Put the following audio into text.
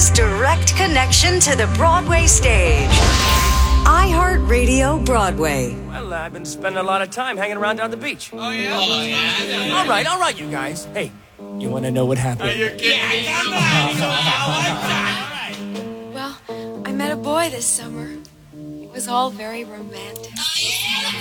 America's direct connection to the Broadway stage. iHeartRadio Broadway. Well, I've been spending a lot of time hanging around down the beach. Oh, yeah? Oh, yeah. All right, you guys. Hey, you want to know what happened? Are you kidding? Well, I met a boy this summer. It was all very romantic.